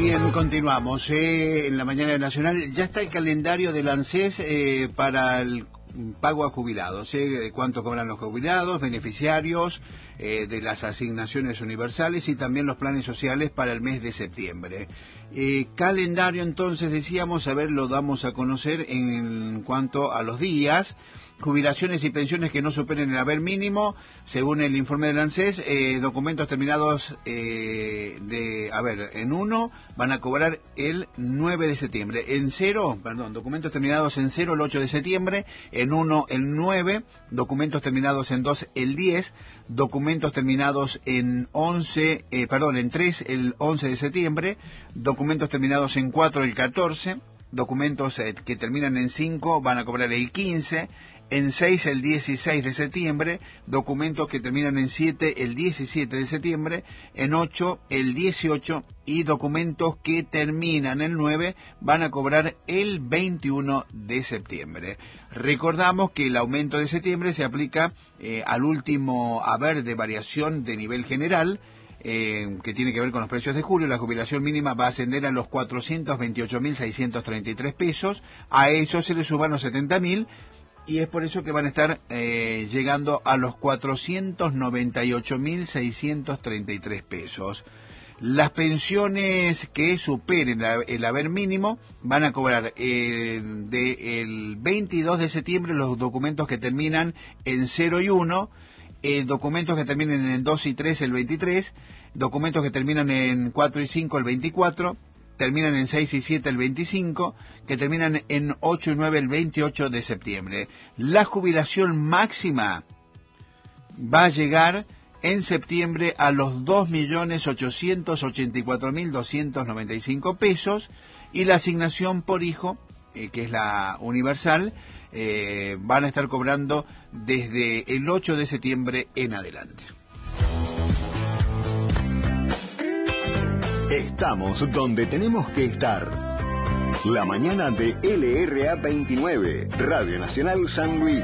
Bien, continuamos en la mañana nacional. Ya está el calendario del ANSES para el pago a jubilados, de cuánto cobran los jubilados, beneficiarios de las asignaciones universales y también los planes sociales para el mes de septiembre. Calendario, entonces, decíamos, a ver, lo damos a conocer en cuanto a los días. Jubilaciones y pensiones que no superen el haber mínimo, según el informe del ANSES, documentos terminados en 1 van a cobrar el 9 de septiembre, documentos terminados en 0 el 8 de septiembre, en 1 el 9, documentos terminados en 2 el 10, documentos terminados en 3 el 11 de septiembre, documentos terminados en 4 el 14, documentos que terminan en 5 van a cobrar el 15, en 6 el 16 de septiembre, documentos que terminan en 7 el 17 de septiembre, en 8 el 18 y documentos que terminan en 9 van a cobrar el 21 de septiembre. Recordamos que el aumento de septiembre se aplica al último haber de variación de nivel general, que tiene que ver con los precios de julio. La jubilación mínima va a ascender a los 428.633 pesos, a eso se le suman los 70.000, y es por eso que van a estar llegando a los 498.633 pesos. Las pensiones que superen el haber mínimo van a cobrar del 22 de septiembre los documentos que terminan en 0 y 1, documentos que terminen en 2 y 3 el 23, documentos que terminan en 4 y 5 el 24, terminan en 6 y 7 el 25, que terminan en 8 y 9 el 28 de septiembre. La jubilación máxima va a llegar en septiembre a los 2.884.295 pesos y la asignación por hijo, que es la universal, van a estar cobrando desde el 8 de septiembre en adelante. Estamos donde tenemos que estar. La mañana de LRA 29, Radio Nacional San Luis.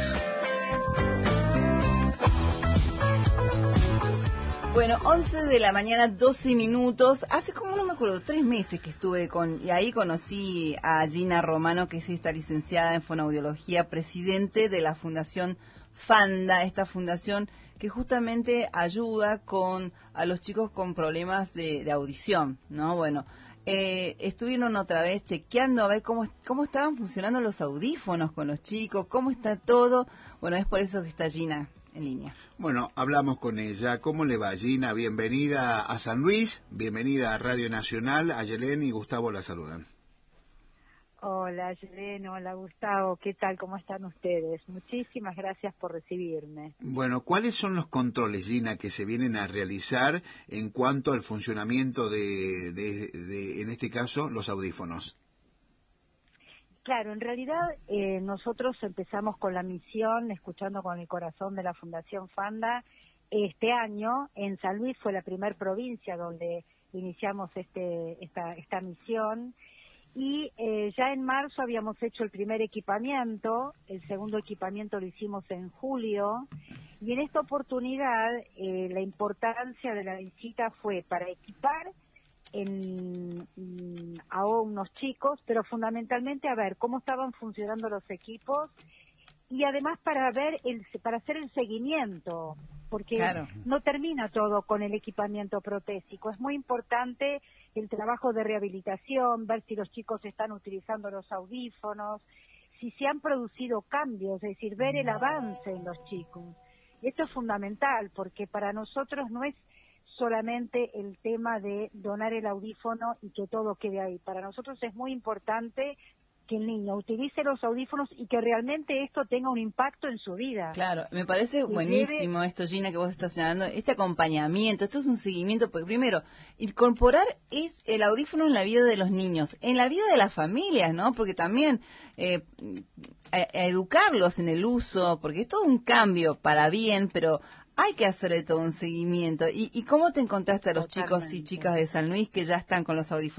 Bueno, 11 de la mañana, 12 minutos. Hace como, no me acuerdo, 3 meses que estuve y ahí conocí a Gina Romano, que es esta licenciada en fonoaudiología, presidente de la Fundación FANDA, esta fundación que justamente ayuda a los chicos con problemas de audición, ¿no? Bueno, estuvieron otra vez chequeando a ver cómo estaban funcionando los audífonos con los chicos, cómo está todo. Bueno, es por eso que está Gina en línea. Bueno, hablamos con ella. ¿Cómo le va, Gina? Bienvenida a San Luis, bienvenida a Radio Nacional. A Yelén y Gustavo la saludan. Hola, Yelén, hola, Gustavo. ¿Qué tal? ¿Cómo están ustedes? Muchísimas gracias por recibirme. Bueno, ¿cuáles son los controles, Gina, que se vienen a realizar en cuanto al funcionamiento de en este caso, los audífonos? Claro, en realidad nosotros empezamos con la misión, escuchando con el corazón de la Fundación FANDA, este año. En San Luis fue la primer provincia donde iniciamos esta misión. Y ya en marzo habíamos hecho el primer equipamiento, el segundo equipamiento lo hicimos en julio, y en esta oportunidad la importancia de la visita fue para equipar a unos chicos, pero fundamentalmente a ver cómo estaban funcionando los equipos y además para hacer el seguimiento, porque claro, no termina todo con el equipamiento protésico. Es muy importante el trabajo de rehabilitación, ver si los chicos están utilizando los audífonos, si se han producido cambios, es decir, ver el avance en los chicos. Esto es fundamental porque para nosotros no es solamente el tema de donar el audífono y que todo quede ahí. Para nosotros es muy importante que el niño utilice los audífonos y que realmente esto tenga un impacto en su vida. Claro, me parece buenísimo esto, Gina, que vos estás señalando, este acompañamiento. Esto es un seguimiento, porque primero, incorporar es el audífono en la vida de los niños, en la vida de las familias, ¿no? Porque también a educarlos en el uso, porque es todo un cambio para bien, pero hay que hacerle todo un seguimiento. ¿Y cómo te encontraste a los chicos y chicas de San Luis que ya están con los audífonos?